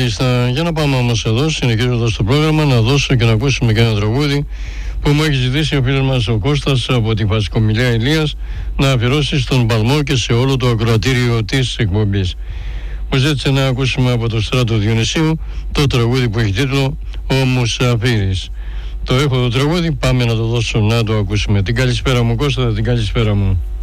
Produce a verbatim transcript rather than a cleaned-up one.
Μάλιστα, για να πάμε όμως εδώ, συνεχίζοντας το πρόγραμμα, να δώσω και να ακούσουμε και ένα τραγούδι που μου έχει ζητήσει ο φίλος μας ο Κώστας από την Βασικομιλιά Ηλίας να αφιερώσει στον Παλμό και σε όλο το ακροατήριο της εκπομπής. Μου ζήτησε να ακούσουμε από το Στράτο Διονυσίου το τραγούδι που έχει τίτλο «Ο Μουσαφίρης». Το έχω το τραγούδι, πάμε να το δώσω να το ακούσουμε. Την καλησπέρα μου Κώστα, την καλησπέρα μου.